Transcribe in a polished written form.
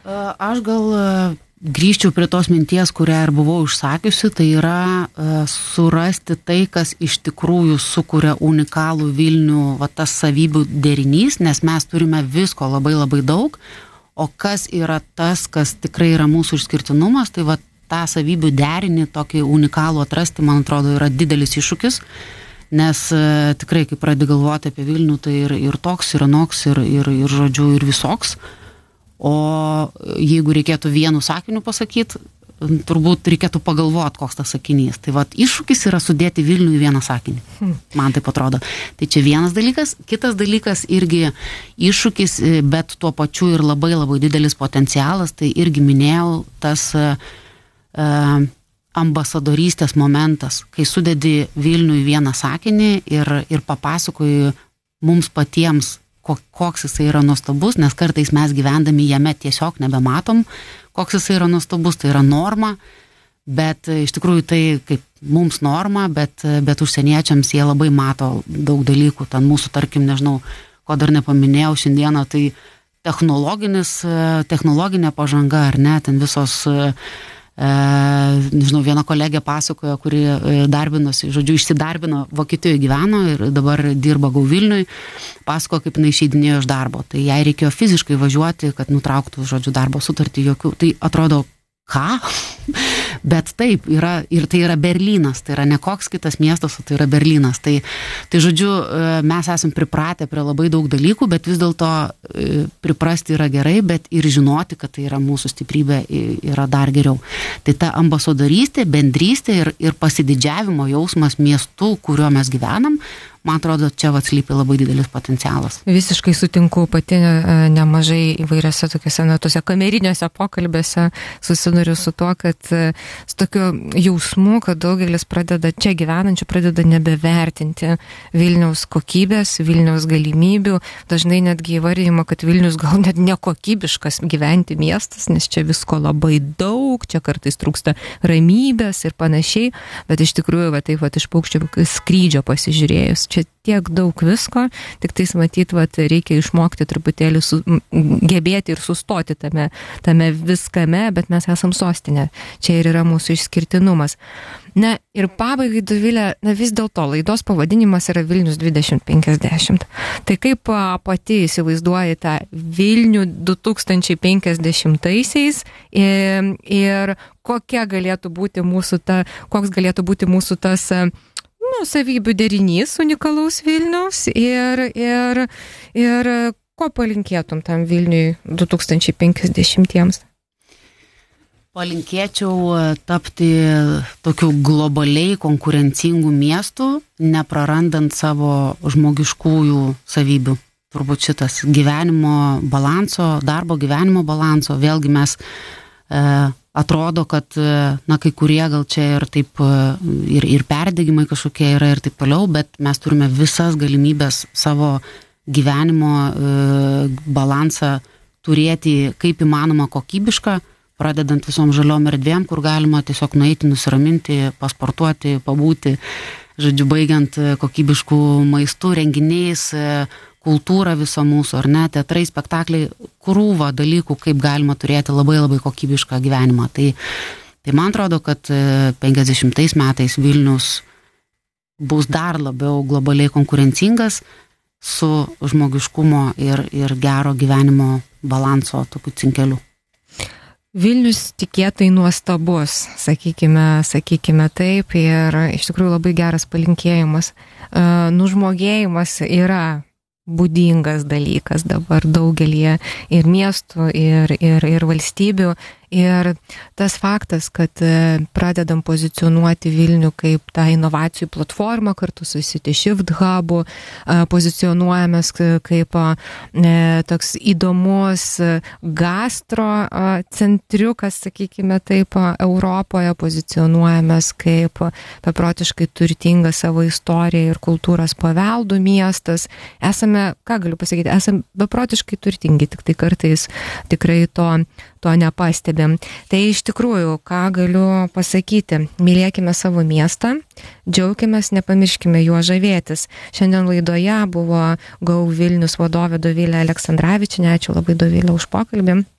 Aš gal grįžčiau prie tos minties, kurią ir buvau išsakiusi, tai yra surasti tai, kas iš tikrųjų sukuria unikalų Vilnių, va tas savybių derinys, nes mes turime visko labai labai daug, o kas yra tas, kas tikrai yra mūsų išskirtinumas, tai va tą savybių derinį, tokį unikalų atrasti, man atrodo, yra didelis iššūkis, nes tikrai, kai pradedi galvoti apie Vilnių, tai ir toks, ir anoks, ir žodžiu, ir visoks. O jeigu reikėtų vienu sakiniu pasakyti, turbūt reikėtų pagalvoti, koks tas sakinys. Tai vat iššūkis yra sudėti Vilnių į vieną sakinį. Man taip atrodo. Tai čia vienas dalykas. Kitas dalykas irgi iššūkis, bet tuo pačiu ir labai labai didelis potencialas. Tai irgi minėjau tas ambasadorystės momentas, kai sudedi Vilnių į vieną sakinį ir papasakoji mums patiems, koks jisai yra nuostabus, nes kartais mes gyvendami jame tiesiog nebematom, koks jisai yra nuostabus, tai yra norma, bet iš tikrųjų tai kaip mums norma, bet užsieniečiams jie labai mato daug dalykų, ten mūsų, tarkim, nežinau, ko dar nepaminėjau šiandieną, tai technologinė pažanga, ar ne, ten visos nežinau, viena kolegė pasakojo, kuri darbinosi, žodžiu, išsidarbino, Vokietijoje gyveno ir dabar dirba Go Vilniui, pasakojo, kaip jinai išeidinėjo iš darbo. Tai jai reikėjo fiziškai važiuoti, kad nutrauktų, žodžiu, darbo sutartį jokių. Tai atrodo, ką? Bet taip, ir tai yra Berlynas, tai yra ne koks kitas miestas, o tai yra Berlynas. Tai žodžiu, mes esam pripratę prie labai daug dalykų, bet vis dėlto priprasti yra gerai, bet ir žinoti, kad tai yra mūsų stiprybė, yra dar geriau. Tai ta ambasadorystė, bendrystė ir pasididžiavimo jausmas miestu, kuriuo mes gyvenam, man atrodo, čia atslypi labai didelis potencialas. Visiškai sutinku, pati nemažai įvairiose tokiuose, tuose kameriniuose pokalbėse susiduriu su tuo, kad su tokiu jausmu, kad daugelis čia gyvenančių pradeda nebevertinti Vilniaus kokybės, Vilniaus galimybių, dažnai netgi įvardijama, kad Vilnius gal net nekokybiškas gyventi miestas, nes čia visko labai daug, čia kartais trūksta ramybės ir panašiai, bet iš tikrųjų, taip iš paukščio skrydžio pasižiūrėjus, čia tiek daug visko, tik tais matyt, reikia išmokti truputėlį gebėti ir sustoti tame viskame, bet mes esam sostinė. Čia ir yra mūsų išskirtinumas. Na ir pabaigai, Dovilė, vis dėlto laidos pavadinimas yra Vilnius 2050. Tai kaip pati įsivaizduoji tą Vilnių 2050-aisiais ir koks galėtų būti mūsų tas savybių derinys unikalaus Vilniaus ir ko palinkėtum tam Vilniui 2050-iems? Palinkėčiau tapti tokiu globaliai konkurencingų miestų, neprarandant savo žmogiškųjų savybių. Turbūt šitas gyvenimo balanso, darbo gyvenimo balanso, vėlgi mes atrodo, kad, kai kurie gal čia ir taip, ir perdegimai kažkokie yra ir taip toliau, bet mes turime visas galimybės savo gyvenimo balansą turėti kaip įmanoma kokybišką, pradedant visom žaliom erdvėm, kur galima tiesiog nueiti, nusiraminti, pasportuoti, pabūti, žodžiu, baigiant kokybiškų maistų, renginiais, kultūra viso mūsų, ar ne, teatrai, spektakliai, krūva dalykų, kaip galima turėti labai labai kokybišką gyvenimą. Tai man atrodo, kad 50 metais Vilnius bus dar labiau globaliai konkurencingas su žmogiškumo ir gero gyvenimo balanso tokiu cinkeliu. Vilnius tikėtai nuostabus, sakykime taip, ir iš tikrųjų labai geras palinkėjimas. Nužmogėjimas yra būdingas dalykas dabar daugelį ir miestų, ir valstybių. Ir tas faktas, kad pradedam pozicionuoti Vilnių kaip tą inovacijų platformą kartu su City Shift Hubu, pozicionuojamės kaip toks įdomus gastro centriukas, sakykime taip, Europoje, pozicionuojamės kaip beprotiškai turtingas savo istoriją ir kultūros paveldų miestas. Esame, ką galiu pasakyti, esame beprotiškai turtingi, tik tai kartais tikrai to nepastebėm. Tai iš tikrųjų, ką galiu pasakyti, mylėkime savo miestą, džiaukimės, nepamirškime juo žavėtis. Šiandien laidoje buvo Go Vilnius vadovė Dovilė Aleksandravičienė. Ačiū labai, Dovilė, už pokalbį.